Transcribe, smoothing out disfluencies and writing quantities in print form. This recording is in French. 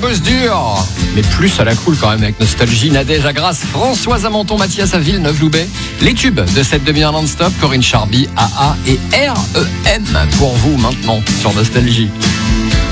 bosse dur, mais plus à la cool quand même avec Nostalgie, Nadège à Grasse, Françoise à Menton, Mathias à Villeneuve-Loubet. Les tubes de cette demi-heure non-stop, Corinne Charby, AA et REM pour vous maintenant sur Nostalgie.